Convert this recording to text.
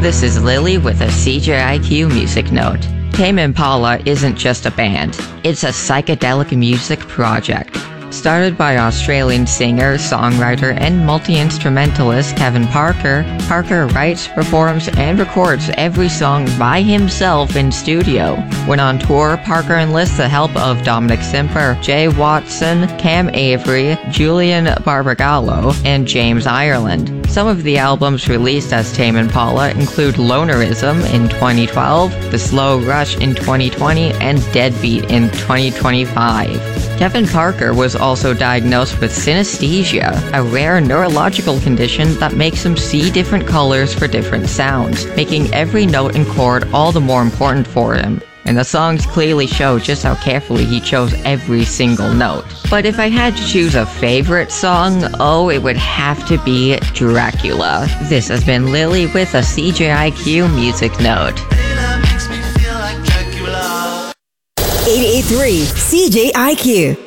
This is Lily with a CJIQ music note. Tame Impala isn't just a band, it's a psychedelic music project. Started by Australian singer, songwriter, and multi-instrumentalist Kevin Parker, Parker writes, performs, and records every song by himself in studio. When on tour, Parker enlists the help of Dominic Simper, Jay Watson, Cam Avery, Julian Barbagallo, and James Ireland. Some of the albums released as Tame Impala include Lonerism in 2012, The Slow Rush in 2020, and Deadbeat in 2025. Kevin Parker was also diagnosed with synesthesia, a rare neurological condition that makes him see different colors for different sounds, making every note and chord all the more important for him. And the songs clearly show just how carefully he chose every single note. But if I had to choose a favorite song, it would have to be Dracula. This has been Lily with a CJIQ music note. 88.3 CJIQ.